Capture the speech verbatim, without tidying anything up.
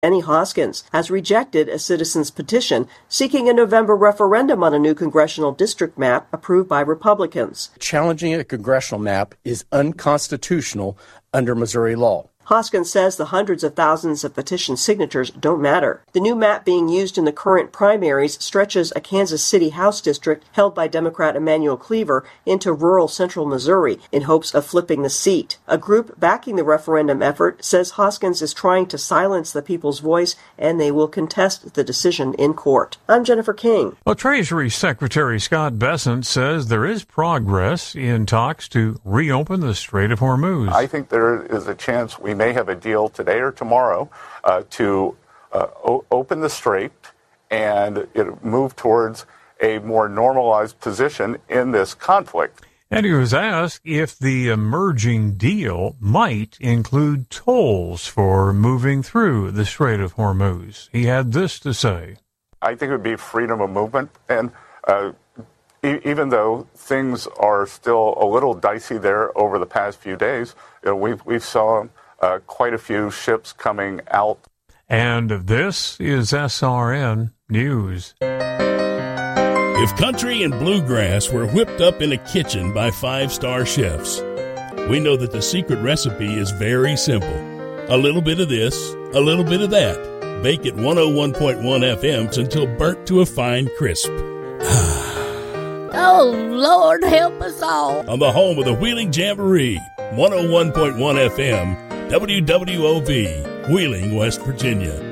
Annie Hoskins has rejected a citizen's petition seeking a November referendum on a new congressional district map approved by Republicans. Challenging a congressional map is unconstitutional under Missouri law. Hoskins says the hundreds of thousands of petition signatures don't matter. The new map being used in the current primaries stretches a Kansas City House district held by Democrat Emanuel Cleaver into rural central Missouri in hopes of flipping the seat. A group backing the referendum effort says Hoskins is trying to silence the people's voice and they will contest the decision in court. I'm Jennifer King. Well, Treasury Secretary Scott Bessent says there is progress in talks to reopen the Strait of Hormuz. I think there is a chance we may have a deal today or tomorrow uh, to uh, o- open the strait and it move towards a more normalized position in this conflict. And he was asked if the emerging deal might include tolls for moving through the Strait of Hormuz. He had this to say. I think it would be freedom of movement. And uh, e- even though things are still a little dicey there over the past few days, you know, we've, we've saw Uh, quite a few ships coming out. And this is S R N News. If country and bluegrass were whipped up in a kitchen by five-star chefs, we know that the secret recipe is very simple. A little bit of this, a little bit of that. Bake at one oh one point one F M until burnt to a fine crisp. Oh, Lord, help us all. On the home of the Wheeling Jamboree, one oh one point one F M, W W O V, Wheeling, West Virginia.